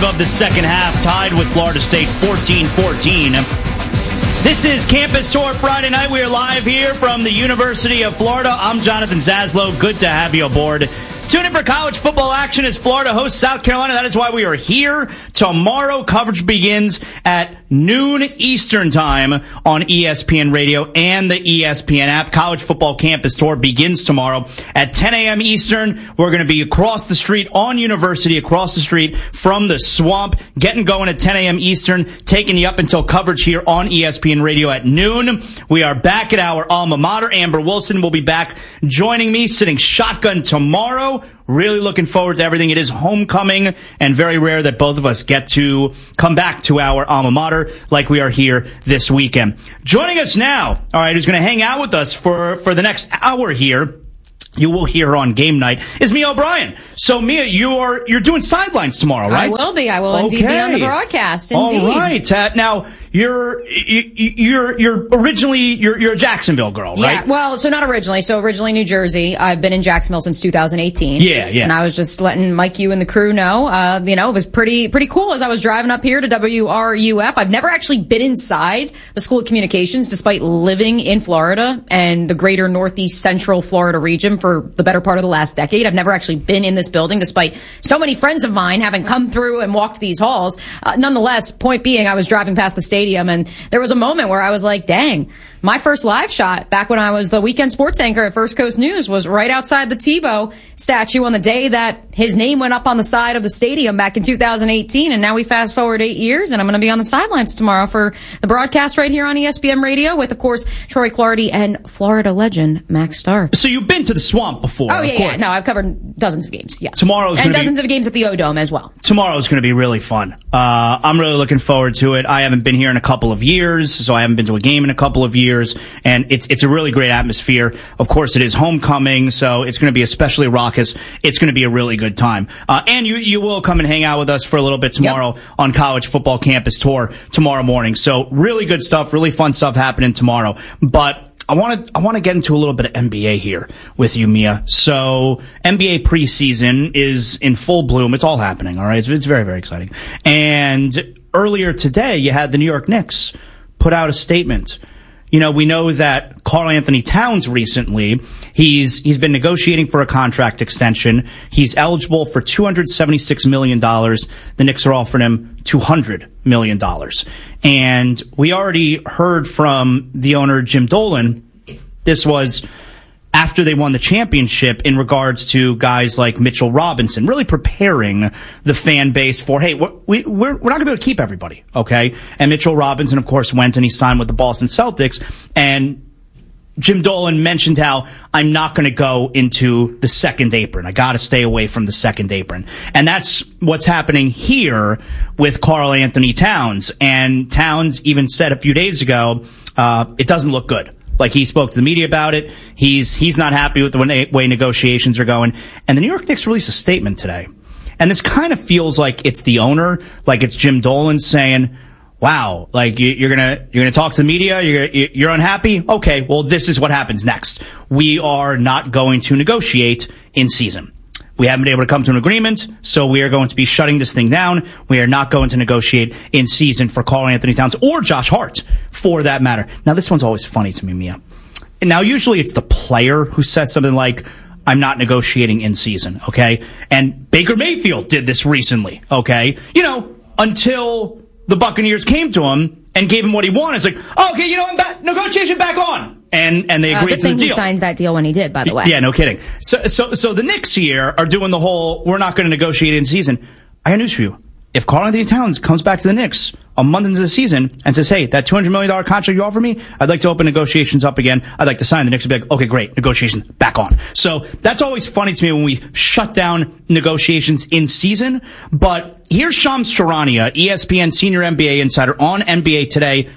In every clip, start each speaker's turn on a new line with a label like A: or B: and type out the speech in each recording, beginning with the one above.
A: of the second half, tied with Florida State 14-14. This is Campus Tour Friday night. We are live here from the University of Florida. I'm Jonathan Zaslow. Good to have you aboard. Tune in for college football action as Florida hosts South Carolina. That is why we are here. Tomorrow, coverage begins at noon Eastern time on ESPN Radio and the ESPN app. College Football Campus Tour begins tomorrow at 10 a.m. Eastern. We're going to be across the street on University, across the street from the Swamp, getting going at 10 a.m. Eastern, taking you up until coverage here on ESPN Radio at noon. We are back at our alma mater. Amber Wilson will be back joining me, sitting shotgun tomorrow. Really looking forward to everything. It is homecoming, and very rare that both of us get to come back to our alma mater like we are here this weekend. Joining us now, all right, who's going to hang out with us for the next hour here, you will hear her on game night, is Mia O'Brien. So, Mia, you're doing sidelines tomorrow, right?
B: I will be. I will indeed be on the broadcast. Indeed.
A: All right. Now, you're originally you're a Jacksonville girl, right?
B: Yeah. Well, so not originally. So originally New Jersey. I've been in Jacksonville since 2018.
A: Yeah.
B: And I was just letting Mike, you and the crew know. It was pretty cool as I was driving up here to WRUF. I've never actually been inside the School of Communications, despite living in Florida and the greater Northeast Central Florida region for the better part of the last decade. I've never actually been in this building, despite so many friends of mine having come through and walked these halls. Nonetheless, point being, I was driving past the stadium, and there was a moment where I was like, dang, my first live shot back when I was the weekend sports anchor at First Coast News was right outside the Tebow statue on the day that his name went up on the side of the stadium back in 2018. And now we fast forward 8 years, and I'm going to be on the sidelines tomorrow for the broadcast right here on ESPN Radio with, of course, Troy Clardy and Florida legend Max Starks.
A: So you've been to the Swamp before.
B: Oh, yeah. No, I've covered dozens of games, yes.
A: And
B: dozens of games at the O-Dome as well.
A: Tomorrow's going to be really fun. I'm really looking forward to it. I haven't been here in a couple of years, so I haven't been to a game in a couple of years, and it's a really great atmosphere. Of course, it is homecoming, so it's going to be especially raucous. It's going to be a really good time. And you will come and hang out with us for a little bit tomorrow on College Football Campus Tour tomorrow morning. So really good stuff, really fun stuff happening tomorrow. But I want to get into a little bit of NBA here with you, Mia. So NBA preseason is in full bloom. It's all happening, all right? It's very, very exciting. And earlier today, you had the New York Knicks put out a statement. You know, we know that Karl Anthony Towns recently, he's been negotiating for a contract extension. He's eligible for $276 million. The Knicks are offering him $200 million. And we already heard from the owner, Jim Dolan. This was after they won the championship in regards to guys like Mitchell Robinson, really preparing the fan base for, hey, we're not going to be able to keep everybody, okay? And Mitchell Robinson, of course, went and he signed with the Boston Celtics. And Jim Dolan mentioned how I'm not going to go into the second apron. I got to stay away from the second apron. And that's what's happening here with Karl Anthony Towns. And Towns even said a few days ago, it doesn't look good. Like, he spoke to the media about it. He's not happy with the way negotiations are going. And the New York Knicks released a statement today. And this kind of feels like it's the owner, like it's Jim Dolan saying, wow, like you're gonna talk to the media, you're unhappy? Okay, well, this is what happens next. We are not going to negotiate in season. We haven't been able to come to an agreement, so we are going to be shutting this thing down. We are not going to negotiate in season for Karl Anthony Towns or Josh Hart, for that matter. Now, this one's always funny to me, Mia. And now, usually it's the player who says something like, I'm not negotiating in season, okay? And Baker Mayfield did this recently, okay? You know, until the Buccaneers came to him and gave him what he wanted. It's like, oh, okay, you know, negotiation back on. And they agreed to the deal.
B: He signed that deal when he did, by the way.
A: Yeah, no kidding. So the Knicks here are doing the whole, we're not going to negotiate in season. I got news for you. If Karl Anthony Towns comes back to the Knicks a month into the season and says, hey, that $200 million contract you offer me, I'd like to open negotiations up again. I'd like to sign. The Knicks would be like, okay, great, negotiations back on. So that's always funny to me when we shut down negotiations in season. But here's Shams Charania, ESPN senior NBA insider on NBA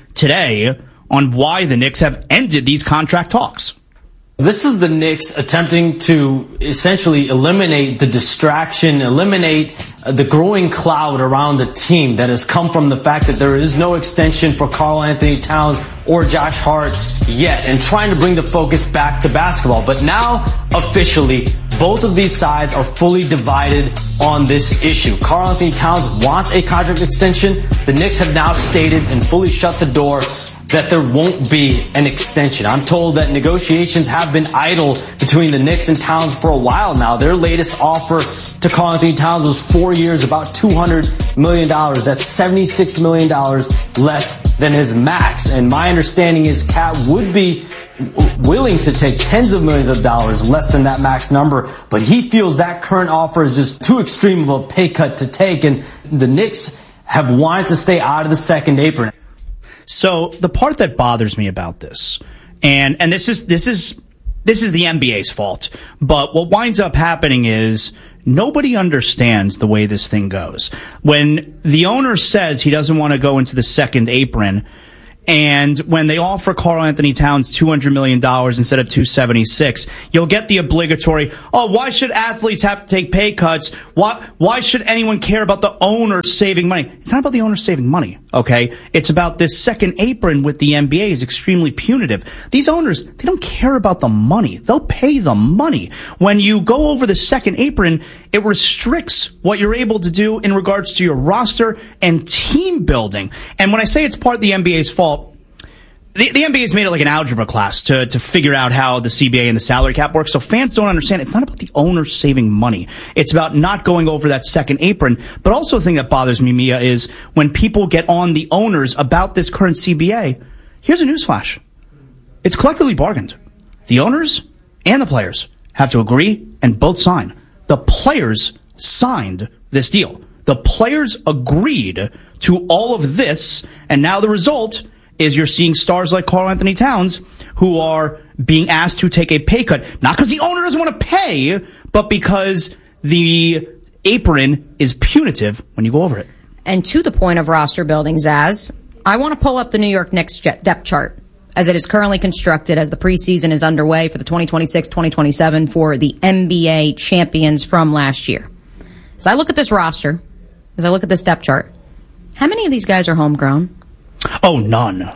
A: today on why the Knicks have ended these contract talks.
C: This is the Knicks attempting to essentially eliminate the distraction, eliminate the growing cloud around the team that has come from the fact that there is no extension for Karl Anthony Towns or Josh Hart yet, and trying to bring the focus back to basketball. But now, officially, both of these sides are fully divided on this issue. Karl-Anthony Towns wants a contract extension. The Knicks have now stated and fully shut the door that there won't be an extension. I'm told that negotiations have been idle between the Knicks and Towns for a while now. Their latest offer to Karl-Anthony Towns was 4 years, about $200 million. That's $76 million less than his max. And my understanding is Cat would be willing to take tens of millions of dollars less than that max number, but he feels that current offer is just too extreme of a pay cut to take, and the Knicks have wanted to stay out of the second apron.
A: So the part that bothers me about this, and this is the NBA's fault, but what winds up happening is nobody understands the way this thing goes. When the owner says he doesn't want to go into the second apron, and when they offer Karl-Anthony Towns $200 million instead of $276, you'll get the obligatory, oh, why should athletes have to take pay cuts? Why should anyone care about the owner saving money? It's not about the owner saving money, okay? It's about this second apron with the NBA is extremely punitive. These owners, they don't care about the money. They'll pay the money. When you go over the second apron, it restricts what you're able to do in regards to your roster and team building. And when I say it's part of the NBA's fault, the NBA has made it like an algebra class to figure out how the CBA and the salary cap works. So fans don't understand. It's not about the owners saving money. It's about not going over that second apron. But also the thing that bothers me, Mia, is when people get on the owners about this current CBA. Here's a newsflash. It's collectively bargained. The owners and the players have to agree and both sign. The players signed this deal. The players agreed to all of this, and now the result is you're seeing stars like Karl-Anthony Towns who are being asked to take a pay cut, not because the owner doesn't want to pay, but because the apron is punitive when you go over it.
B: And to the point of roster building, Zaz, I want to pull up the New York Knicks depth chart as it is currently constructed as the preseason is underway for the 2026-2027 for the NBA champions from last year. As I look at this roster, as I look at this depth chart, how many of these guys are homegrown?
A: Oh, none.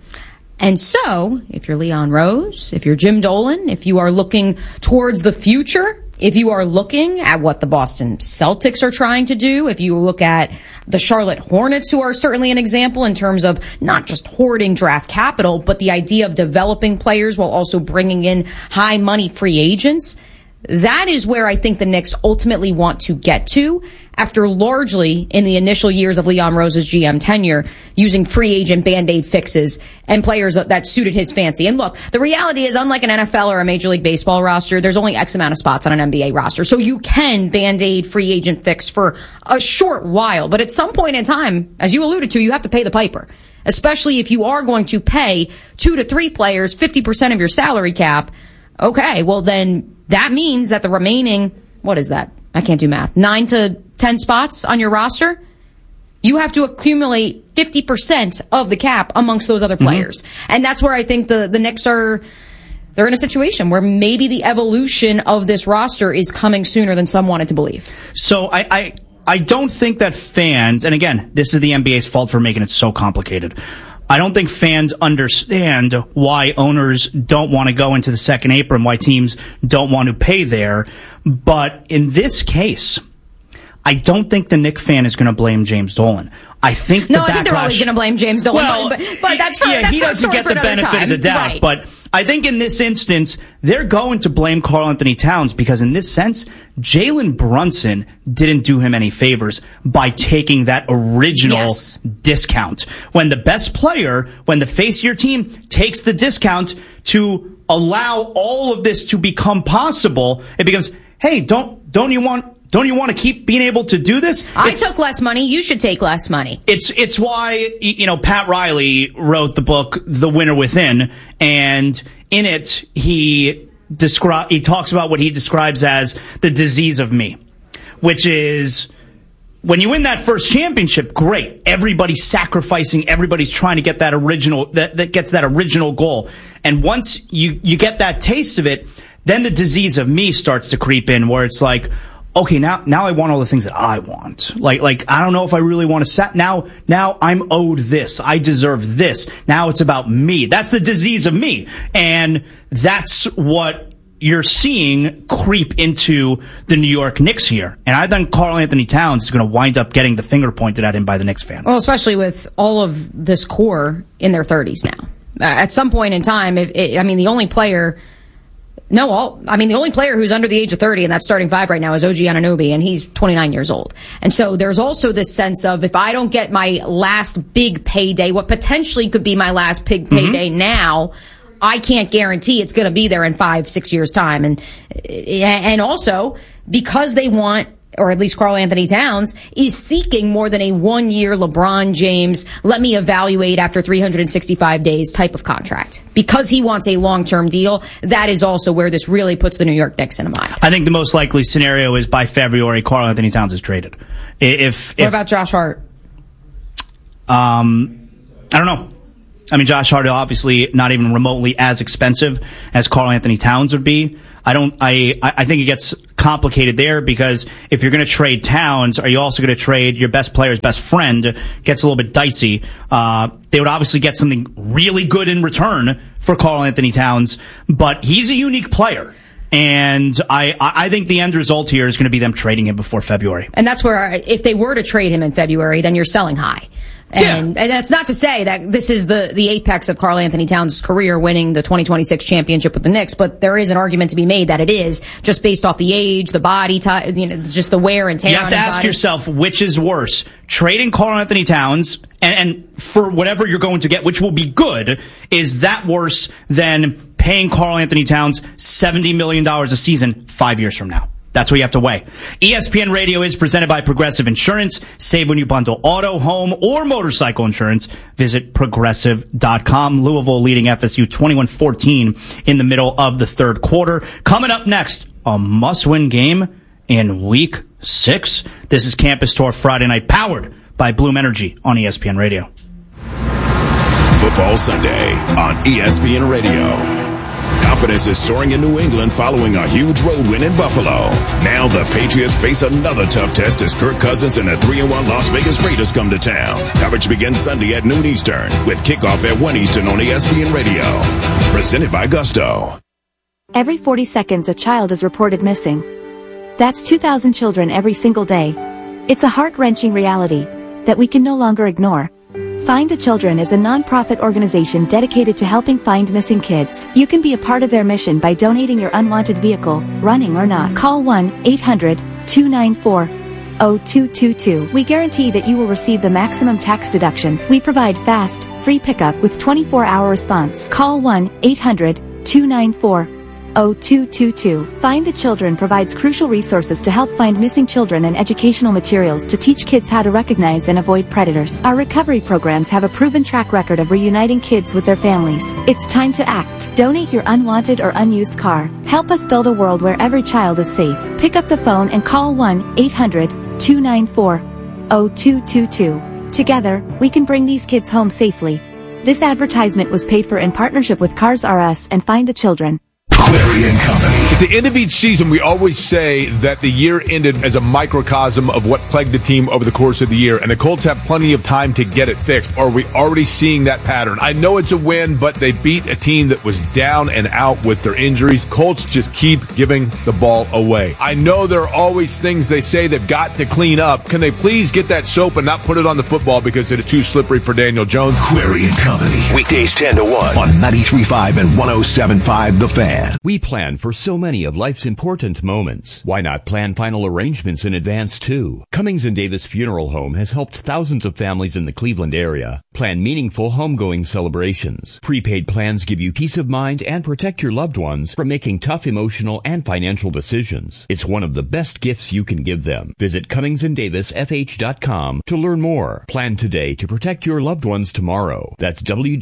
B: And so, if you're Leon Rose, if you're Jim Dolan, if you are looking towards the future, if you are looking at what the Boston Celtics are trying to do, if you look at the Charlotte Hornets, who are certainly an example in terms of not just hoarding draft capital, but the idea of developing players while also bringing in high money free agents, that is where I think the Knicks ultimately want to get to after largely, in the initial years of Leon Rose's GM tenure, using free agent Band-Aid fixes and players that suited his fancy. And look, the reality is, unlike an NFL or a Major League Baseball roster, there's only X amount of spots on an NBA roster. So you can Band-Aid free agent fix for a short while. But at some point in time, as you alluded to, you have to pay the piper. Especially if you are going to pay 2 to 3 players 50% of your salary cap. Okay, well then that means that the remaining, what is that? I can't do math. 9 to 10 spots on your roster, you have to accumulate 50% of the cap amongst those other players. Mm-hmm. And that's where I think the Knicks they're in a situation where maybe the evolution of this roster is coming sooner than some wanted to believe.
A: So I don't think that fans, and again, this is the NBA's fault for making it so complicated. I don't think fans understand why owners don't want to go into the second apron, why teams don't want to pay there. But in this case, I don't think the Knicks fan is going to blame James Dolan. I think
B: I think they're always going to blame James Dolan.
A: Well,
B: but that's for,
A: yeah,
B: that's
A: he doesn't get the benefit of the doubt.
B: Right.
A: But I think in this instance, they're going to blame Karl-Anthony Towns because in this sense, Jalen Brunson didn't do him any favors by taking that original discount. When the best player, when the face of your team takes the discount to allow all of this to become possible, it becomes, hey, don't you want to keep being able to do this?
B: I took less money. You should take less money.
A: It's why, Pat Riley wrote the book, The Winner Within, and in it, he talks about what he describes as the disease of me, which is when you win that first championship, great. Everybody's sacrificing. Everybody's trying to get that original, that gets that original goal. And once you get that taste of it, then the disease of me starts to creep in where it's like, okay, now I want all the things that I want. Like I don't know if I really want to now I'm owed this. I deserve this. Now it's about me. That's the disease of me. And that's what you're seeing creep into the New York Knicks here. And I think Karl Anthony Towns is going to wind up getting the finger pointed at him by the Knicks fan.
B: Well, especially with all of this core in their 30s now. At some point in time, the only player who's under the age of 30 in that starting five right now is OG Anunoby, and he's 29 years old. And so there's also this sense of, if I don't get my last big payday, what potentially could be my last big payday now, I can't guarantee it's going to be there in 5-6 years' time. And also, because they want, or at least Karl Anthony Towns, is seeking more than a 1-year LeBron James, let me evaluate after 365 days type of contract. Because he wants a long-term deal, that is also where this really puts the New York Knicks in a bind.
A: I think the most likely scenario is by February, Karl Anthony Towns is traded. What
B: about Josh Hart?
A: I don't know. I mean, Josh Hart obviously not even remotely as expensive as Karl Anthony Towns would be. I think it gets complicated there, because if you're going to trade Towns, are you also going to trade your best player's best friend? Gets a little bit dicey. They would obviously get something really good in return for Karl Anthony Towns, but he's a unique player. And I think the end result here is going to be them trading him before February.
B: And that's where, if they were to trade him in February, then you're selling high. And that's not to say that this is the apex of Karl Anthony Towns' career, winning the 2026 championship with the Knicks, but there is an argument to be made that it is, just based off the age, the body type, just the wear and tear.
A: You have to ask yourself, which is worse? Trading Karl Anthony Towns, and for whatever you're going to get, which will be good, is that worse than paying Karl Anthony Towns $70 million a season 5 years from now? That's what you have to weigh. ESPN Radio is presented by Progressive Insurance. Save when you bundle auto, home, or motorcycle insurance. Visit Progressive.com. Louisville leading FSU 21-14 in the middle of the third quarter. Coming up next, a must-win game in Week 6. This is Campus Tour Friday Night, powered by Bloom Energy on ESPN Radio.
D: Football Sunday on ESPN Radio. Confidence is soaring in New England following a huge road win in Buffalo. Now the Patriots face another tough test as Kirk Cousins and the 3-1 Las Vegas Raiders come to town. Coverage begins Sunday at noon Eastern, with kickoff at 1 Eastern on ESPN Radio. Presented by Gusto.
E: Every 40 seconds a child is reported missing. That's 2,000 children every single day. It's a heart-wrenching reality that we can no longer ignore. Find the Children is a non-profit organization dedicated to helping find missing kids. You can be a part of their mission by donating your unwanted vehicle, running or not. Call 1-800-294-0222. We guarantee that you will receive the maximum tax deduction. We provide fast, free pickup with 24-hour response. Call 1-800-294-0222. Find the Children provides crucial resources to help find missing children and educational materials to teach kids how to recognize and avoid predators. Our recovery programs have a proven track record of reuniting kids with their families. It's time to act. Donate your unwanted or unused car. Help us build a world where every child is safe. Pick up the phone and call 1-800-294-0222. Together, we can bring these kids home safely. This advertisement was paid for in partnership with Cars R Us and Find the Children.
F: Query and Company. At the end of each season, we always say that the year ended as a microcosm of what plagued the team over the course of the year, and the Colts have plenty of time to get it fixed. Are we already seeing that pattern? I know it's a win, but they beat a team that was down and out with their injuries. Colts just keep giving the ball away. I know there are always things they say they've got to clean up. Can they please get that soap and not put it on the football because it is too slippery for Daniel Jones?
D: Query and Company. Weekdays 10 to 1 on 93.5 and 107.5 The Fan.
G: We plan for so many of life's important moments. Why not plan final arrangements in advance, too? Cummings & Davis Funeral Home has helped thousands of families in the Cleveland area plan meaningful homegoing celebrations. Prepaid plans give you peace of mind and protect your loved ones from making tough emotional and financial decisions. It's one of the best gifts you can give them. Visit CummingsandDavisFH.com to learn more. Plan today to protect your loved ones tomorrow. That's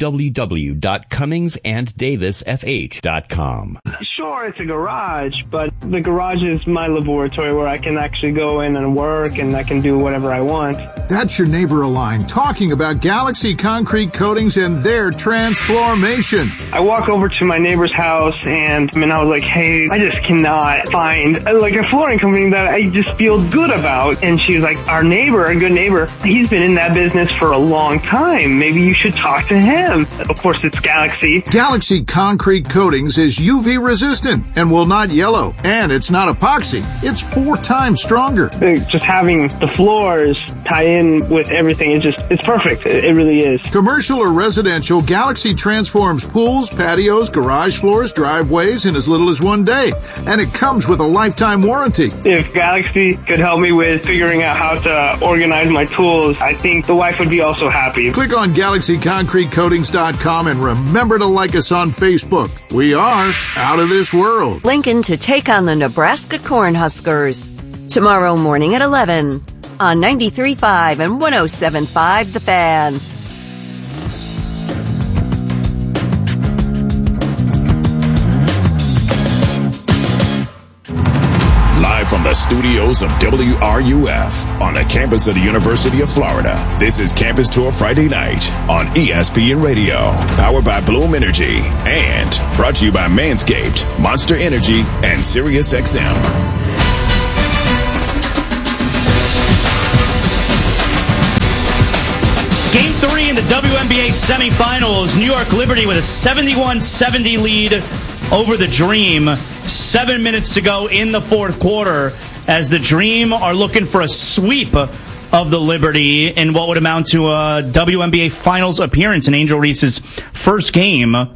G: www.CummingsandDavisFH.com.
H: Sure, it's a garage, but the garage is my laboratory where I can actually go in and work and I can do whatever I want.
I: That's your neighbor Align talking about Galaxy Concrete Coatings and their transformation.
H: I walk over to my neighbor's house and I was like, hey, I just cannot find like a flooring company that I just feel good about. And she was like, our neighbor, a good neighbor, he's been in that business for a long time. Maybe you should talk to him. Of course, it's Galaxy.
I: Galaxy Concrete Coatings is UV UV resistant and will not yellow. And it's not epoxy. It's 4 times stronger.
H: Just having the floors tie in with everything, it's perfect. It really is.
I: Commercial or residential, Galaxy transforms pools, patios, garage floors, driveways in as little as 1 day. And it comes with a lifetime warranty.
H: If Galaxy could help me with figuring out how to organize my tools, I think the wife would be also happy.
I: Click on GalaxyConcreteCoatings.com and remember to like us on Facebook. We are out of this world.
J: Lincoln to take on the Nebraska Cornhuskers tomorrow morning at 11 on 93.5 and 107.5 The Fan.
D: Live from the studios of WRUF on the campus of the University of Florida, this is Campus Tour Friday night on ESPN Radio, powered by Bloom Energy, and brought to you by Manscaped, Monster Energy, and SiriusXM.
A: Game 3 in the WNBA semifinals. New York Liberty with a 71-70 lead over the Dream. 7 minutes to go in the fourth quarter as the Dream are looking for a sweep of the Liberty in what would amount to a WNBA Finals appearance in Angel Reese's first year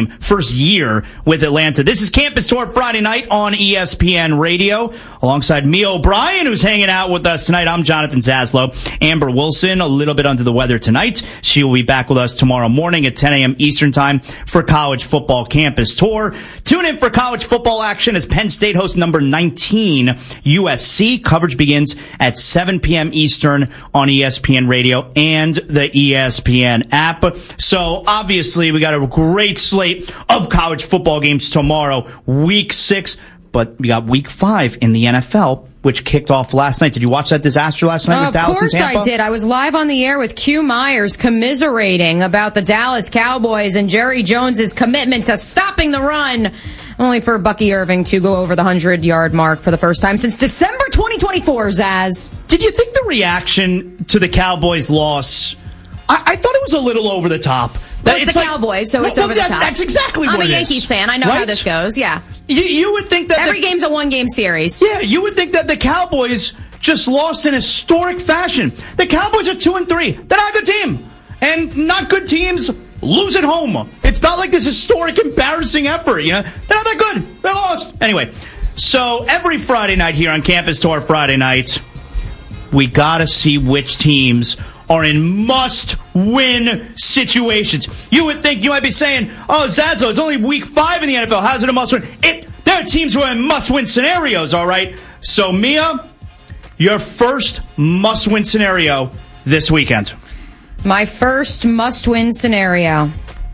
A: with Atlanta. This is Campus Tour Friday night on ESPN Radio. Alongside Mia O'Brien, who's hanging out with us tonight. I'm Jonathan Zaslow. Amber Wilson, a little bit under the weather tonight. She will be back with us tomorrow morning at 10 a.m. Eastern Time for College Football Campus Tour. Tune in for college football action as Penn State hosts number 19 USC. Coverage begins at 7 p.m. Eastern on ESPN Radio and the ESPN app. So obviously we got a great slate of college football games tomorrow, week 6. But we got week 5 in the NFL, which kicked off last night. Did you watch that disaster last night with Dallas and Tampa?
B: Of course I did. I was live on the air with Q Myers commiserating about the Dallas Cowboys and Jerry Jones's commitment to stopping the run, only for Bucky Irving to go over the 100-yard mark for the first time since December 2024, Zaz.
A: Did you think the reaction to the Cowboys' loss, I thought it was a little over the top.
B: Well, it's the Cowboys, so it's over the top.
A: That's exactly what it is.
B: I'm a Yankees fan. I know how this goes, yeah.
A: You would think that
B: every game's a one-game series.
A: Yeah, you would think that the Cowboys just lost in historic fashion. The Cowboys are 2-3. They're not a good team. And not good teams lose at home. It's not like this historic, embarrassing effort. You know, they're not that good. They lost. Anyway, so every Friday night here on Campus Tour Friday night, we got to see which teams are in must-win situations. You would think, you might be saying, oh, Zazo, it's only week 5 in the NFL. How's it a must-win? There are teams who are in must-win scenarios, all right? So, Mia, your first must-win scenario this weekend.
B: My first must-win scenario.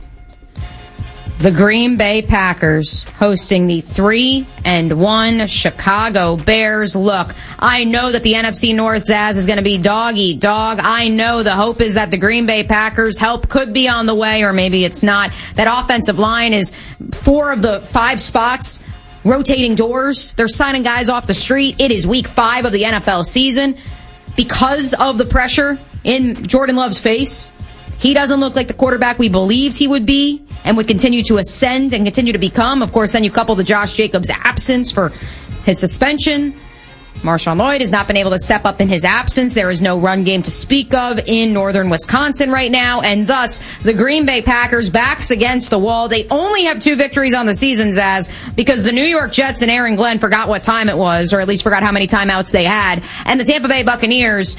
B: The Green Bay Packers hosting the 3-1 Chicago Bears. Look, I know that the NFC North, Zaz, is going to be dog-eat-dog. I know the hope is that the Green Bay Packers' help could be on the way, or maybe it's not. That offensive line is 4 of the 5 spots rotating doors. They're signing guys off the street. It is week 5 of the NFL season. Because of the pressure in Jordan Love's face, he doesn't look like the quarterback we believed he would be and would continue to ascend and continue to become. Of course, then you couple the Josh Jacobs absence for his suspension. Marshawn Lloyd has not been able to step up in his absence. There is no run game to speak of in northern Wisconsin right now, and thus the Green Bay Packers backs against the wall. They only have 2 victories on the season, Zaz, because the New York Jets and Aaron Glenn forgot what time it was, or at least forgot how many timeouts they had, and the Tampa Bay Buccaneers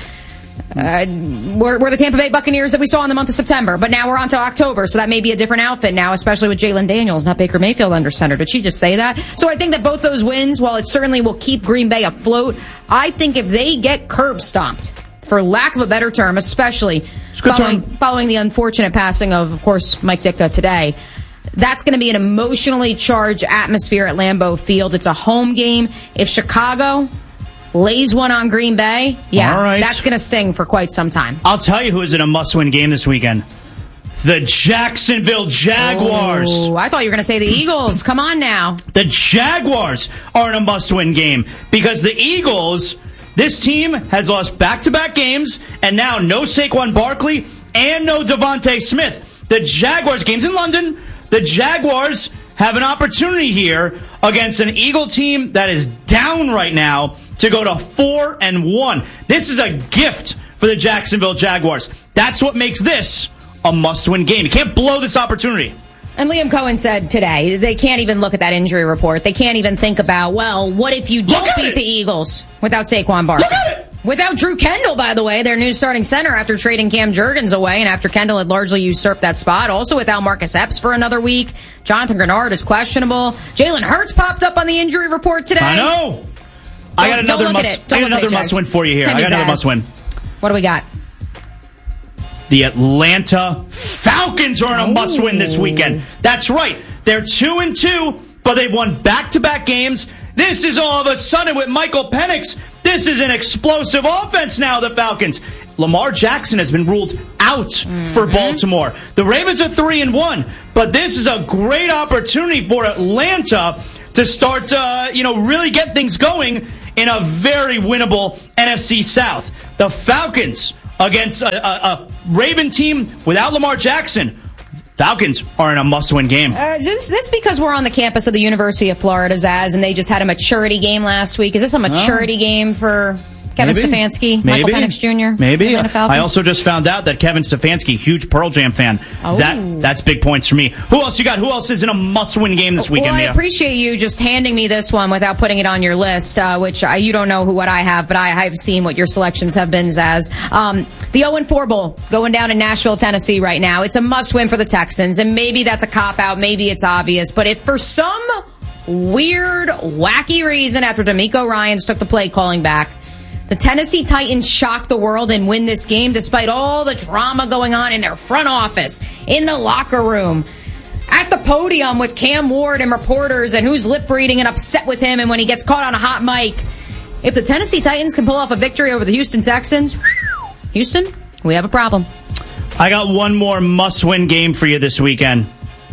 B: were the Tampa Bay Buccaneers that we saw in the month of September. But now we're on to October, so that may be a different outfit now, especially with Jalen Daniels, not Baker Mayfield under center. Did she just say that? So I think that both those wins, while it certainly will keep Green Bay afloat, I think if they get curb stomped, for lack of a better term, especially following the unfortunate passing of course, Mike Ditka today, that's going to be an emotionally charged atmosphere at Lambeau Field. It's a home game. If Chicago lays one on Green Bay, that's going to sting for quite some time.
A: I'll tell you who is in a must-win game this weekend. The Jacksonville Jaguars.
B: Oh, I thought you were going to say the Eagles. Come on now.
A: The Jaguars are in a must-win game because the Eagles, this team has lost back-to-back games, and now no Saquon Barkley and no Devontae Smith. The Jaguars, game's in London, the Jaguars have an opportunity here against an Eagle team that is down right now to go to 4-1. This is a gift for the Jacksonville Jaguars. That's what makes this a must-win game. You can't blow this opportunity.
B: And Liam Cohen said today they can't even look at that injury report. They can't even think about, well, what if you don't beat the Eagles without Saquon Barkley?
A: Look at it!
B: Without Drew Kendall, by the way, their new starting center after trading Cam Jurgens away and after Kendall had largely usurped that spot. Also without Marcus Epps for another week. Jonathan Grenard is questionable. Jalen Hurts popped up on the injury report today.
A: I know. I got another must-win for you here. I got another must-win.
B: What do we got?
A: The Atlanta Falcons are in a must-win this weekend. That's right. They're 2-2, but they've won back-to-back games. This is all of a sudden with Michael Penix. This is an explosive offense now, the Falcons. Lamar Jackson has been ruled out for Baltimore. The Ravens are 3-1, but this is a great opportunity for Atlanta to start, really get things going in a very winnable NFC South. The Falcons against a Raven team without Lamar Jackson. Falcons are in a must-win game.
B: Is this because we're on the campus of the University of Florida, Zaz, and they just had a maturity game last week? Is this a maturity game for Kevin Stefanski, Michael Penix Jr.?
A: Maybe. I also just found out that Kevin Stefanski, huge Pearl Jam fan.
B: Oh.
A: That's big points for me. Who else you got? Who else is in a must-win game this weekend,
B: Well, I
A: Mia?
B: appreciate you just handing me this one without putting it on your list, which you don't know what I have, but I've seen what your selections have been, Zaz. The 0-4 Bowl going down in Nashville, Tennessee right now. It's a must-win for the Texans, and maybe that's a cop-out, maybe it's obvious, but if for some weird, wacky reason after D'Amico Ryans took the play calling back, the Tennessee Titans shock the world and win this game despite all the drama going on in their front office, in the locker room, at the podium with Cam Ward and reporters and who's lip reading and upset with him and when he gets caught on a hot mic. If the Tennessee Titans can pull off a victory over the Houston Texans, Houston, we have a problem.
A: I got one more must-win game for you this weekend.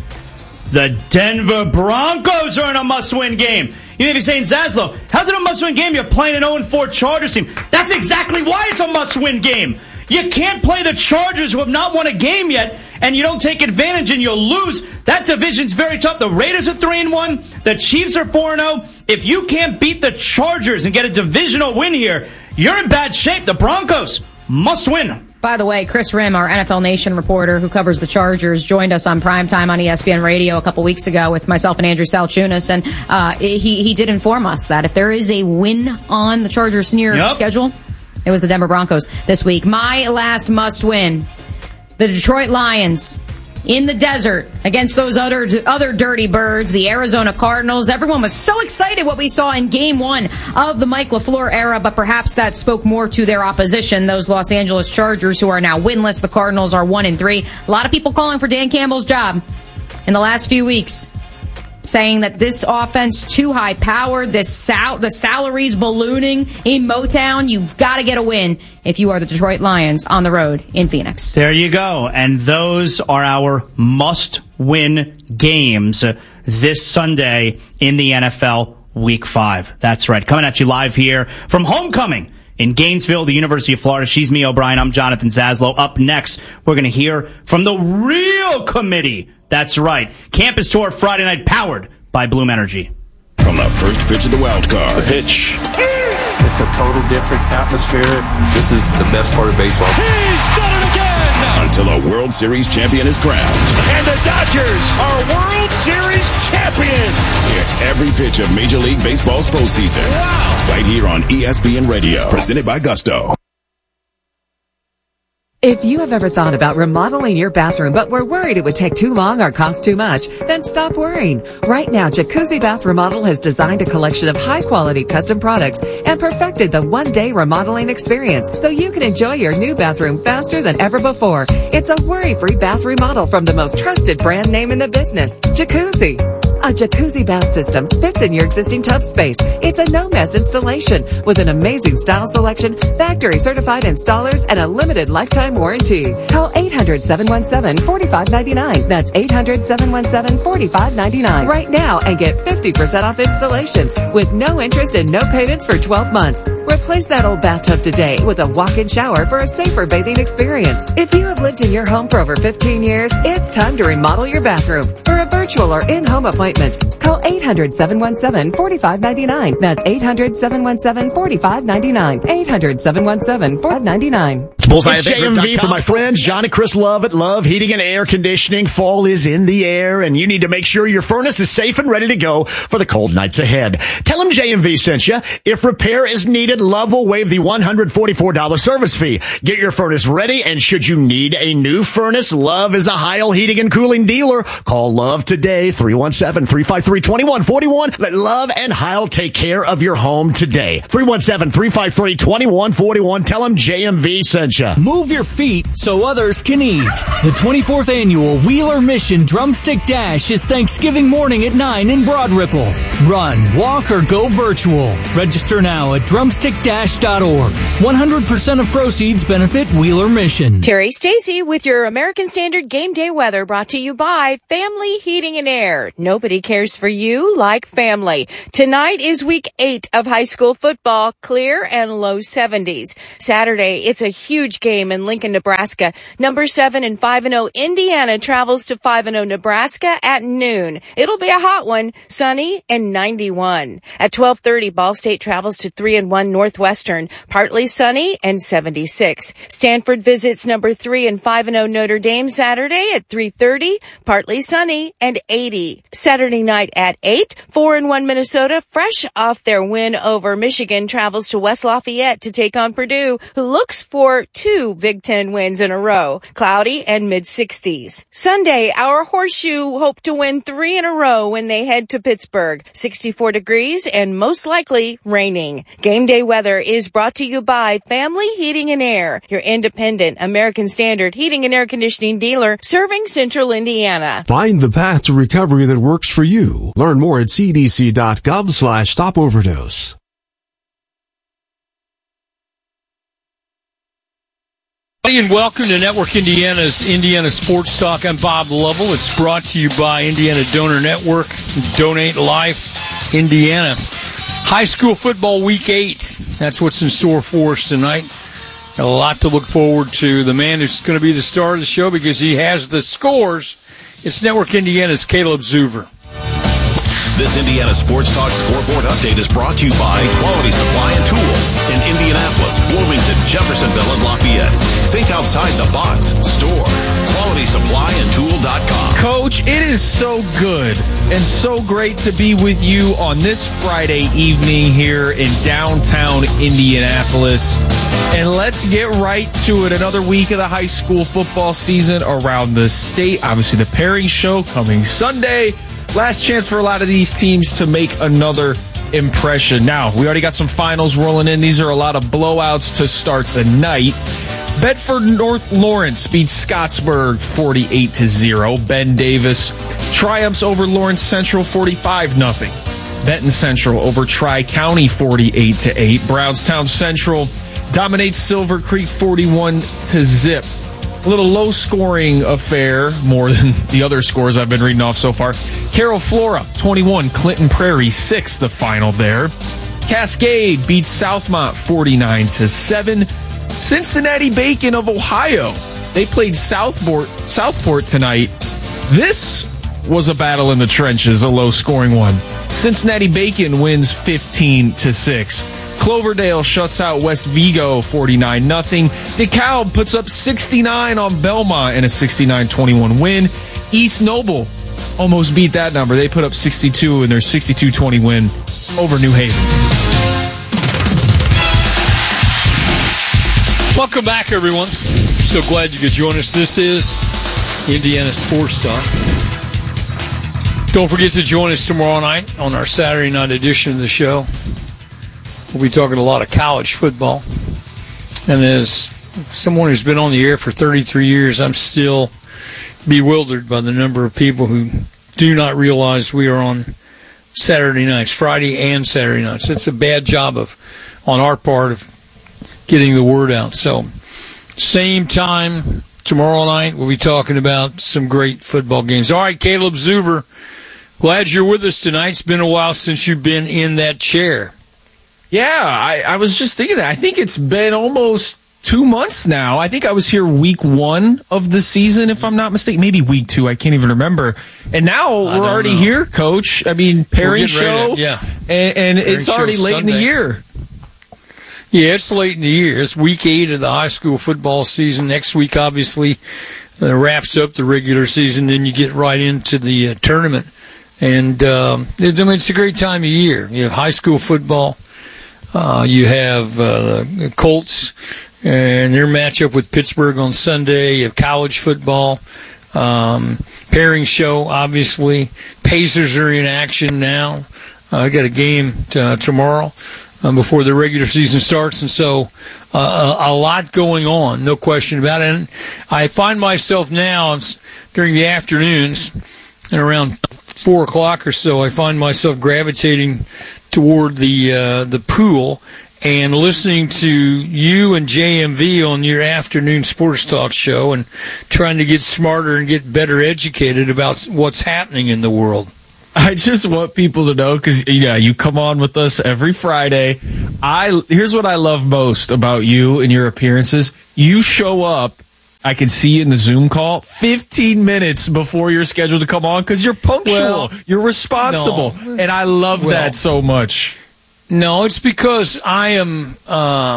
A: The Denver Broncos are in a must-win game. You may be saying, Zaslow, how's it a must-win game? You're playing an 0-4 Chargers team. That's exactly why it's a must-win game. You can't play the Chargers who have not won a game yet, and you don't take advantage and you'll lose. That division's very tough. The Raiders are 3-1. The Chiefs are 4-0. If you can't beat the Chargers and get a divisional win here, you're in bad shape. The Broncos must win.
B: By the way, Chris Rim, our NFL Nation reporter who covers the Chargers, joined us on primetime on ESPN Radio a couple weeks ago with myself and Andrew Salchunas, and he did inform us that if there is a win on the Chargers near schedule, it was the Denver Broncos this week. My last must-win, the Detroit Lions in the desert against those other dirty birds, the Arizona Cardinals. Everyone was so excited what we saw in Game 1 of the Mike LaFleur era, but perhaps that spoke more to their opposition, those Los Angeles Chargers, who are now winless. The Cardinals are 1-3. A lot of people calling for Dan Campbell's job in the last few weeks, saying that this offense too high powered, the salaries ballooning in Motown. You've got to get a win if you are the Detroit Lions on the road in Phoenix.
A: There you go. And those are our must-win games this Sunday in the NFL Week 5. That's right. Coming at you live here from Homecoming in Gainesville, the University of Florida. She's Mia O'Brien. I'm Jonathan Zaslow. Up next, we're going to hear from the real committee. That's right. Campus Tour Friday night powered by Bloom Energy.
D: From the first pitch of the wild card.
K: The pitch. It's a total different atmosphere. This is the best part of baseball.
D: He's done it again! Until a World Series champion is crowned.
L: And the Dodgers are World Series champions!
D: Hear every pitch of Major League Baseball's postseason. Wow! Right here on ESPN Radio. Presented by Gusto.
M: If you have ever thought about remodeling your bathroom but were worried it would take too long or cost too much, then stop worrying. Right now, Jacuzzi Bath Remodel has designed a collection of high-quality custom products and perfected the one-day remodeling experience so you can enjoy your new bathroom faster than ever before. It's a worry-free bath remodel from the most trusted brand name in the business, Jacuzzi. A jacuzzi bath system fits in your existing tub space. It's a no-mess installation with an amazing style selection, factory-certified installers, and a limited lifetime warranty. Call 800-717-4599. That's 800-717-4599 right now and get 50% off installations with no interest and no payments for 12 months. Replace that old bathtub today with a walk-in shower for a safer bathing experience. If you have lived in your home for over 15 years, it's time to remodel your bathroom. For a virtual or in-home appointment, appointment. Call 800-717-4599. That's 800-717-4599. 800-717-4599.
N: Bullseye it's JMV for my friends, John and Chris Love at Love Heating and Air Conditioning. Fall is in the air, and you need to make sure your furnace is safe and ready to go for the cold nights ahead. Tell them JMV sent you. If repair is needed, Love will waive the $144 service fee. Get your furnace ready, and should you need a new furnace, Love is a Heil Heating and Cooling dealer. Call Love today, 317-353-2141. Let Love and Heil take care of your home today. 317-353-2141. Tell them JMV sent you.
O: Move your feet so others can eat. The 24th annual Wheeler Mission Drumstick Dash is Thanksgiving morning at 9 in Broad Ripple. Run, walk, or go virtual. Register now at drumstickdash.org. 100% of proceeds benefit Wheeler Mission.
P: Terry Stacy with your American Standard Game Day weather, brought to you by Family Heating and Air. Nobody cares for you like family. Tonight is week 8 of high school football, clear and low 70s. Saturday, it's a huge game in Lincoln, Nebraska. Number 7 and 5-0 Indiana travels to 5-0 Nebraska at noon. It'll be a hot one, sunny and 91. At 12:30, Ball State travels to 3-1 Northwestern, partly sunny and 76. Stanford visits number 3 and 5-0 Notre Dame Saturday at 3:30, partly sunny and 80. Saturday night at 8, 4-1 Minnesota, fresh off their win over Michigan, travels to West Lafayette to take on Purdue, who looks for 2 Big Ten wins in a row, cloudy and mid-60s. Sunday, our Horseshoe hope to win 3 in a row when they head to Pittsburgh, 64 degrees and most likely raining. Game day weather is brought to you by Family Heating and Air, your independent American Standard heating and air conditioning dealer serving Central Indiana.
Q: Find the path to recovery that works for you. Learn more at cdc.gov/stopoverdose.
R: And welcome to Network Indiana's Indiana Sports Talk. I'm Bob Lovell. It's brought to you by Indiana Donor Network. Donate Life, Indiana. High school football week 8. That's what's in store for us tonight. A lot to look forward to. The man who's going to be the star of the show because he has the scores. It's Network Indiana's Caleb Zuver.
S: This Indiana Sports Talk scoreboard update is brought to you by Quality Supply and Tool in Indianapolis, Bloomington, Jeffersonville, and Lafayette. Think outside the box. Store QualitySupplyandTool.com.
T: Coach, it is so good and so great to be with you on this Friday evening here in downtown Indianapolis. And let's get right to it. Another week of the high school football season around the state. Obviously, the pairing show coming Sunday. Last chance for a lot of these teams to make another impression. Now, we already got some finals rolling in. These are a lot of blowouts to start the night. Bedford North Lawrence beats Scottsburg 48-0. Ben Davis triumphs over Lawrence Central 45-0. Benton Central over Tri-County 48-8. Brownstown Central dominates Silver Creek 41-0. A little low-scoring affair, more than the other scores I've been reading off so far. Carroll Flora, 21. Clinton Prairie, 6, the final there. Cascade beats Southmont 49-7. Cincinnati Bacon of Ohio, they played Southport tonight. This was a battle in the trenches, a low-scoring one. Cincinnati Bacon wins 15-6. Cloverdale shuts out West Vigo 49-0. DeKalb puts up 69 on Belmont in a 69-21 win. East Noble almost beat that number. They put up 62 in their 62-20 win over New Haven.
R: Welcome back, everyone. So glad you could join us. This is Indiana Sports Talk. Don't forget to join us tomorrow night on our Saturday night edition of the show. We'll be talking a lot of college football. And as someone who's been on the air for 33 years, I'm still bewildered by the number of people who do not realize we are on Saturday nights, Friday and Saturday nights. It's a bad job on our part of getting the word out. So, same time tomorrow night, we'll be talking about some great football games. All right, Caleb Zuver, glad you're with us tonight. It's been a while since you've been in that chair.
T: Yeah, I was just thinking that. I think it's been almost 2 months now. I think I was here week 1 of the season, if I'm not mistaken. Maybe week 2. I can't even remember. And now we're already here, Coach. I mean, pairing show. And it's already late in the year.
R: Yeah, it's late in the year. It's week 8 of the high school football season. Next week, obviously, wraps up the regular season. Then you get right into the tournament. And, it's a great time of year. You have high school football. You have the Colts and their matchup with Pittsburgh on Sunday. You have college football. Pairing show, obviously. Pacers are in action now. I got a game tomorrow. Before the regular season starts, and so a lot going on, no question about it. And I find myself now during the afternoons, and around 4 o'clock or so, I find myself gravitating toward the pool and listening to you and JMV on your afternoon sports talk show, and trying to get smarter and get better educated about what's happening in the world.
T: I just want people to know, because you come on with us every Friday. Here's what I love most about you and your appearances. You show up, I can see you in the Zoom call 15 minutes before you're scheduled to come on, because you're punctual, you're responsible, and I love that so much.
R: No, it's because I'm a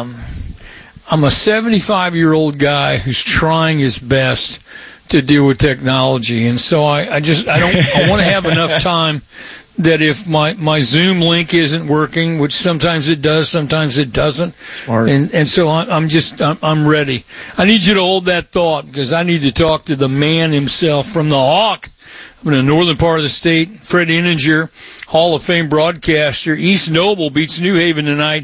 R: 75-year-old guy who's trying his best to deal with technology, and so I want to have enough time that if my Zoom link isn't working, which sometimes it does, sometimes it doesn't, and so I'm ready. I need you to hold that thought, because I need to talk to the man himself from the Hawk. I'm in the northern part of the state. Fred Inninger, Hall of Fame broadcaster. East Noble beats New Haven tonight,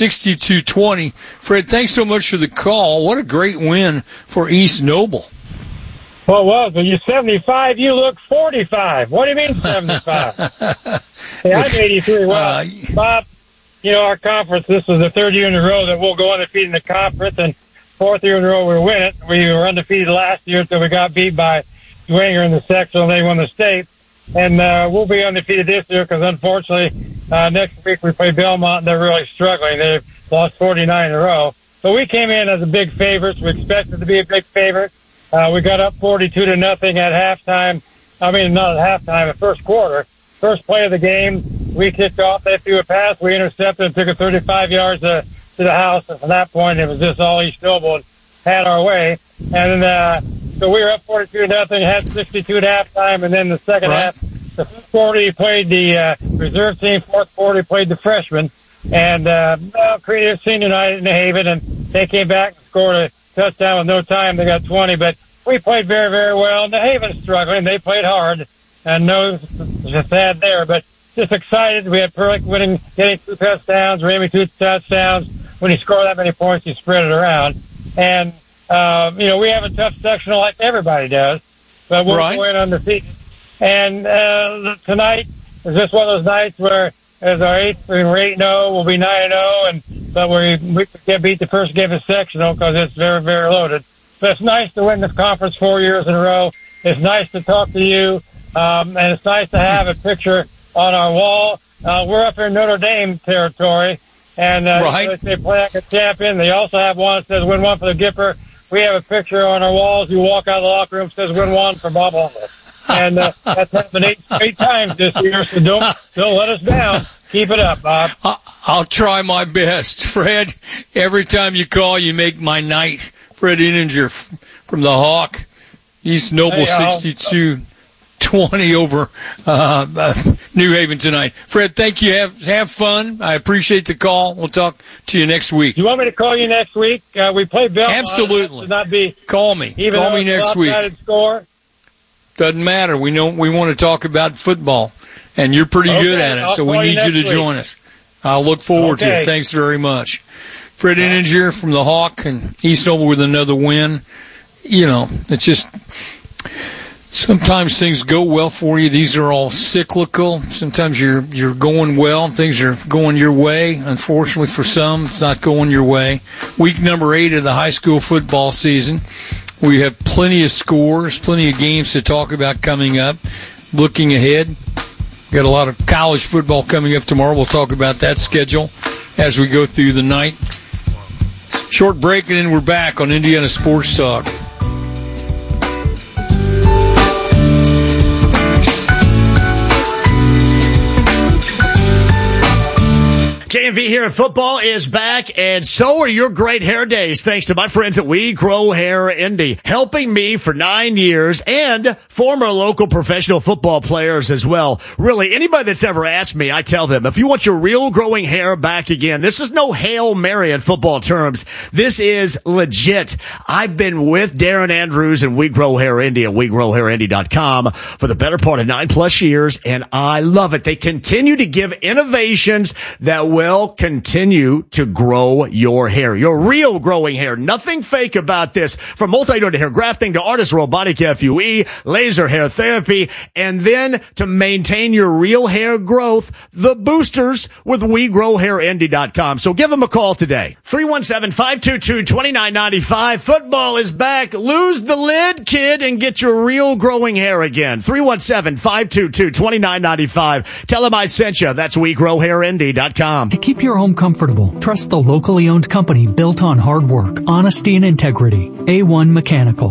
R: 62-20. Fred, thanks so much for the call. What a great win for East Noble.
U: Well, it was. When you're 75, you look 45. What do you mean 75? Hey, I'm 83. Well, Bob, our conference, this was the 3rd year in a row that we'll go undefeated in the conference, and 4th year in a row we win it. We were undefeated last year until we got beat by Dwenger in the sectional, and they won the state. And we'll be undefeated this year because, unfortunately, next week we play Belmont, and they're really struggling. They've lost 49 in a row. So we came in as a big favorite. We expected to be a big favorite. We got up 42-0 at halftime. I mean, not at halftime, the first quarter. First play of the game, we kicked off. They threw a pass. We intercepted and took it 35 yards to the house. And from that point, it was just all East Noble and had our way. And then, so we were up 42-0, had 62 at halftime. And then the second half, the first quarter, he played the reserve team. Fourth quarter, he played the freshmen. And creative senior night in New Haven. And they came back and scored a touchdown with no time. They got 20, but we played very, very well. New Haven's struggling. They played hard, and no, just sad there, but just excited. We had Perlick getting 2 touchdowns, Ramey 2 touchdowns. When he scored that many points, he spread it around. And, we have a tough sectional like everybody does, but we're going undefeated. And tonight is just one of those nights where as our 8th, we're 8-0, we'll be 9-0, but we get beat the first game of sectional because it's very, very loaded. But it's nice to win the conference 4 years in a row. It's nice to talk to you, and it's nice to have a picture on our wall. We're up in Notre Dame territory, and they play like a champion. They also have one that says "Win one for the Gipper." We have a picture on our walls. You walk out of the locker room, says "Win one for Bob Hummel." And that's happened 8 times this year, so don't let us down. Keep it up, Bob.
R: I'll try my best. Fred, every time you call, you make my night. Fred Inninger from the Hawk, East Noble 62-20 over New Haven tonight. Fred, thank you. Have fun. I appreciate the call. We'll talk to you next week.
U: You want me to call you next week? We play Belmont.
R: Absolutely.
U: Call me.
R: Call me next week.
U: Score.
R: Doesn't matter. We want to talk about football, and you're pretty good at it, so we need you to join us. I'll look forward to it. Thanks very much. Fred Inninger from the Hawk and East Noble with another win. It's just sometimes things go well for you. These are all cyclical. Sometimes you're going well, things are going your way. Unfortunately for some, it's not going your way. Week number 8 of the high school football season. We have plenty of scores, plenty of games to talk about coming up. Looking ahead, got a lot of college football coming up tomorrow. We'll talk about that schedule as we go through the night. Short break, and then we're back on Indiana Sports Talk.
N: JMV here at Football is back, and so are your great hair days, thanks to my friends at We Grow Hair Indy, helping me for 9 years, and former local professional football players as well. Really, anybody that's ever asked me, I tell them, if you want your real growing hair back again, this is no Hail Mary in football terms. This is legit. I've been with Darren Andrews and We Grow Hair Indy at WeGrowHairIndy.com for the better part of 9+ years, and I love it. They continue to give innovations that will continue to grow your hair, your real growing hair. Nothing fake about this. From multi-unit hair grafting to artist robotic FUE, laser hair therapy, and then to maintain your real hair growth, the boosters with WeGrowHairIndy.com. So give them a call today. 317-522-2995. Football is back. Lose the lid, kid, and get your real growing hair again. 317-522-2995. Tell them I sent you. That's WeGrowHairIndy.com.
O: To keep your home comfortable, trust the locally owned company built on hard work, honesty, and integrity. A1 Mechanical.